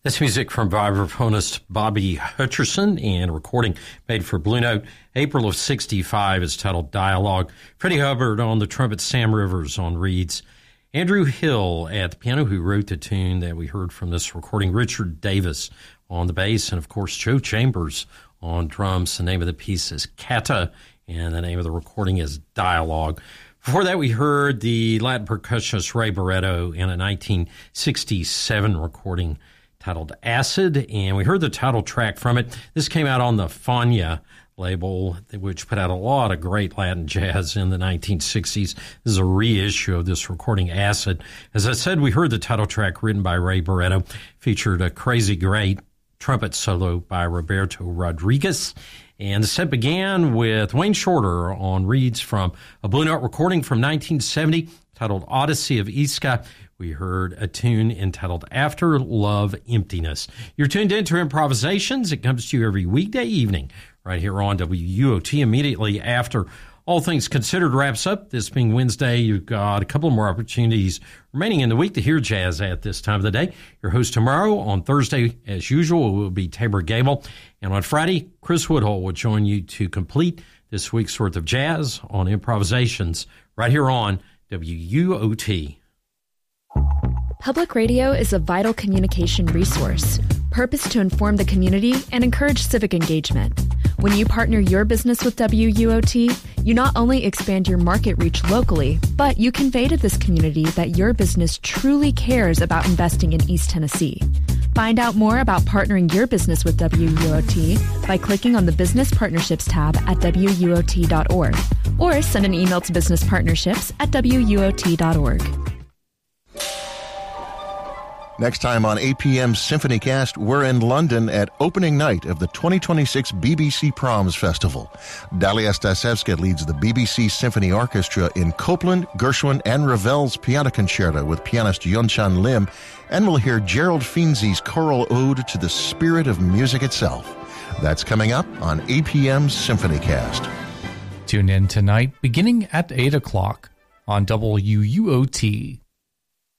That's music from vibraphonist Bobby Hutcherson and a recording made for Blue Note. April of 65 is titled Dialogue. Freddie Hubbard on the trumpet, Sam Rivers on reeds. Andrew Hill at the piano, who wrote the tune that we heard from this recording. Richard Davis on the bass, and of course Joe Chambers on drums. The name of the piece is Kata, and the name of the recording is Dialogue. Before that, we heard the Latin percussionist Ray Barretto in a 1967 recording titled Acid, and we heard the title track from it. This came out on the Fania label, which put out a lot of great Latin jazz in the 1960s. This is a reissue of this recording, Acid. As I said, we heard the title track written by Ray Barretto, featured a crazy great trumpet solo by Roberto Rodriguez. And the set began with Wayne Shorter on reeds from a Blue Note recording from 1970 titled Odyssey of Iska. We heard a tune entitled After Love Emptiness. You're tuned into Improvisations. It comes to you every weekday evening right here on WUOT immediately after All Things Considered wraps up. This being Wednesday, you've got a couple more opportunities remaining in the week to hear jazz at this time of the day. Your host tomorrow, on Thursday, as usual, will be Tabor Gable. And on Friday, Chris Woodhull will join you to complete this week's worth of jazz on Improvisations right here on WUOT. Public radio is a vital communication resource, purposed to inform the community and encourage civic engagement. When you partner your business with WUOT, you not only expand your market reach locally, but you convey to this community that your business truly cares about investing in East Tennessee. Find out more about partnering your business with WUOT by clicking on the Business Partnerships tab at WUOT.org or send an email to businesspartnerships@WUOT.org. Next time on APM's SymphonyCast, we're in London at opening night of the 2026 BBC Proms Festival. Dalia Stasevska leads the BBC Symphony Orchestra in Copland, Gershwin, and Ravel's Piano Concerto with pianist Yunchan Lim, and we'll hear Gerald Finzi's choral ode to the spirit of music itself. That's coming up on APM's SymphonyCast. Tune in tonight beginning at 8 o'clock on WUOT.